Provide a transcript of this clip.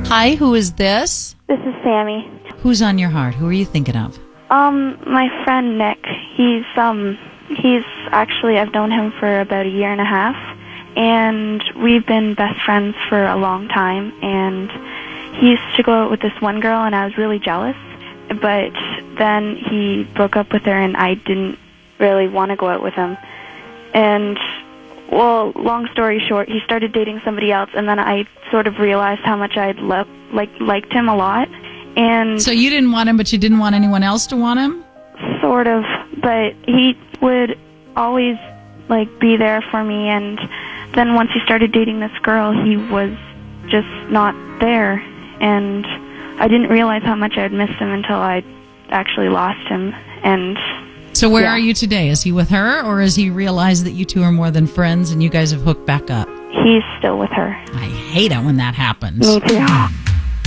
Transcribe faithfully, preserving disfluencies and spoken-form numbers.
Hi, who is this? This is Sammy. Who's on your heart? Who are you thinking of? Um, my friend Nick. He's, um, he's actually, I've known him for about a year and a half, and we've been best friends for a long time, and he used to go out with this one girl, and I was really jealous, but then he broke up with her, and I didn't really want to go out with him, and, well, long story short, he started dating somebody else, and then I sort of realized how much I'd lo- like liked him a lot, and... So you didn't want him, but you didn't want anyone else to want him? Sort of, but he would always, like, be there for me, and then once he started dating this girl, he was just not there, and I didn't realize how much I had missed him until I actually lost him, and... So where yeah. are you today? Is he with her, or has he realized that you two are more than friends and you guys have hooked back up? He's still with her. I hate it when that happens. Me too.